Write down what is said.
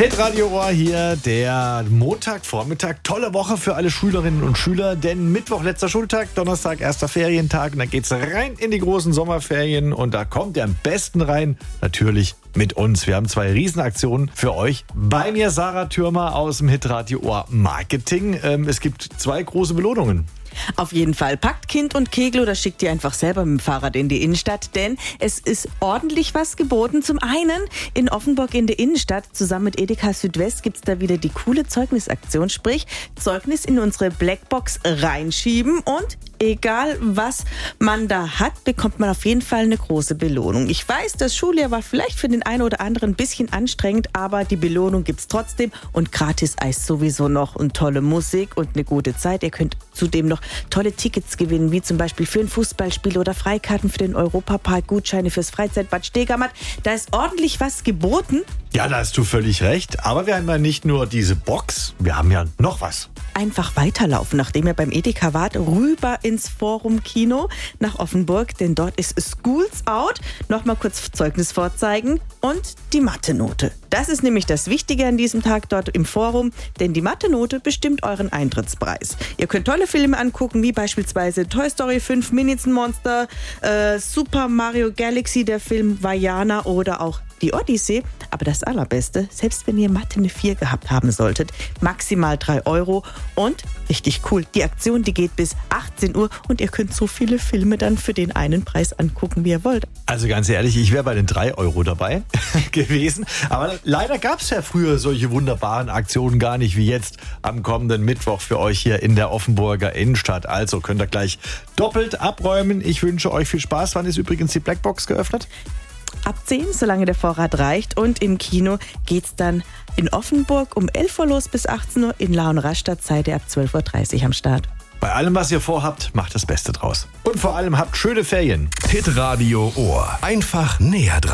Hitradio Ohr hier, der Montagvormittag. Tolle Woche für alle Schülerinnen und Schüler, denn Mittwoch letzter Schultag, Donnerstag erster Ferientag und dann geht's rein in die großen Sommerferien und da kommt ihr am besten rein, natürlich mit uns. Wir haben 2 Riesenaktionen für euch. Bei mir Sarah Thürmer aus dem Hitradio Ohr Marketing. Es gibt 2 große Belohnungen. Auf jeden Fall. Packt Kind und Kegel oder schickt ihr einfach selber mit dem Fahrrad in die Innenstadt, denn es ist ordentlich was geboten. Zum einen in Offenburg in der Innenstadt, zusammen mit Edeka Südwest gibt's da wieder die coole Zeugnisaktion, sprich Zeugnis in unsere Blackbox reinschieben und egal was man da hat, bekommt man auf jeden Fall eine große Belohnung. Ich weiß, das Schuljahr war vielleicht für den einen oder anderen ein bisschen anstrengend, aber die Belohnung gibt's trotzdem und gratis Eis sowieso noch und tolle Musik und eine gute Zeit. Ihr könnt zudem noch tolle Tickets gewinnen, wie zum Beispiel für ein Fußballspiel oder Freikarten für den Europapark, Gutscheine fürs Freizeitbad Stegermatt. Da ist ordentlich was geboten. Ja, da hast du völlig recht. Aber wir haben ja nicht nur diese Box, wir haben ja noch was. Einfach weiterlaufen, nachdem ihr beim Edeka wart, rüber ins Forum Kino nach Offenburg, denn dort ist Schools Out. Nochmal kurz Zeugnis vorzeigen und die Mathe-Note. Das ist nämlich das Wichtige an diesem Tag dort im Forum, denn die Mathe-Note bestimmt euren Eintrittspreis. Ihr könnt tolle Filme angucken, wie beispielsweise Toy Story 5, Minizen-Monster, Super Mario Galaxy, der Film Vaiana oder auch die Odyssee. Aber das Allerbeste, selbst wenn ihr Mathe eine 4 gehabt haben solltet, maximal 3 € und richtig cool, die Aktion, die geht bis 18 Uhr und ihr könnt so viele Filme dann für den einen Preis angucken, wie ihr wollt. Also ganz ehrlich, ich wäre bei den 3 € dabei gewesen. Aber leider gab es ja früher solche wunderbaren Aktionen gar nicht wie jetzt am kommenden Mittwoch für euch hier in der Offenburger Innenstadt. Also könnt ihr gleich doppelt abräumen. Ich wünsche euch viel Spaß. Wann ist übrigens die Blackbox geöffnet? Ab 10, solange der Vorrat reicht. Und im Kino geht's dann in Offenburg um 11 Uhr los bis 18 Uhr. In Lauen-Rastatt seid ihr ab 12.30 Uhr am Start. Bei allem, was ihr vorhabt, macht das Beste draus. Und vor allem habt schöne Ferien. Hitradio Ohr. Einfach näher dran.